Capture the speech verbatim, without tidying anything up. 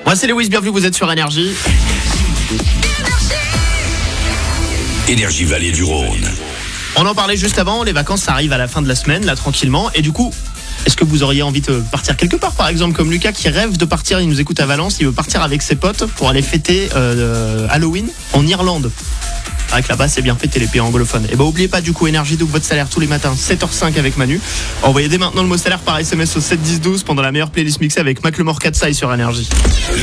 Moi c'est Lewis, bienvenue, vous êtes sur Énergie. Énergie Vallée du Rhône. On en parlait juste avant, les vacances ça arrive à la fin de la semaine, là tranquillement, et du coup, est-ce que vous auriez envie de partir quelque part, par exemple comme Lucas qui rêve de partir, il nous écoute à Valence, il veut partir avec ses potes pour aller fêter euh, Halloween en Irlande. C'est vrai que là-bas c'est bien fêté les pays anglophones. Et bah oubliez pas du coup Énergie, double votre salaire tous les matins sept heures cinq avec Manu. Envoyez dès maintenant le mot salaire par S M S au sept dix douze pendant la meilleure playlist mixée avec Macklemore Katsai sur Énergie.